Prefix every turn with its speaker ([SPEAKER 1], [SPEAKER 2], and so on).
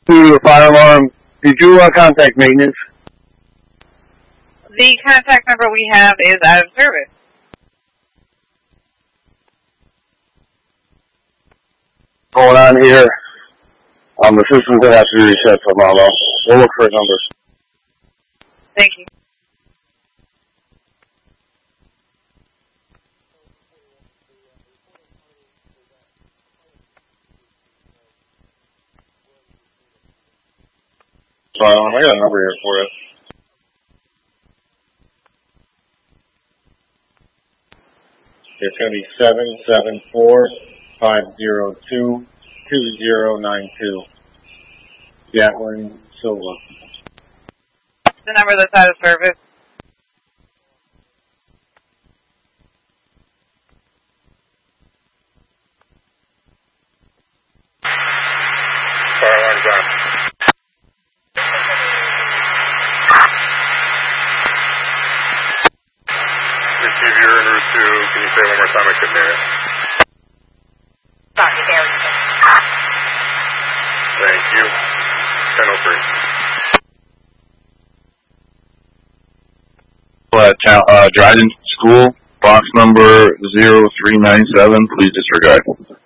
[SPEAKER 1] To the fire alarm, did you contact maintenance?
[SPEAKER 2] The contact number we have is out of service.
[SPEAKER 1] Going on here. The system's going to have to be reset for Marlo. We'll look for numbers.
[SPEAKER 2] Thank you.
[SPEAKER 1] I got a number here for you.
[SPEAKER 3] It's going to be 774-502-2092. Gatlin Silva.
[SPEAKER 2] The number that's out of service.
[SPEAKER 3] Fire alarm's on. Receive your en route to, can you say one more time? I couldn't hear it.
[SPEAKER 2] Sorry, there.
[SPEAKER 3] Thank you. 10:03.
[SPEAKER 1] Dryden School, box number 0397, please disregard.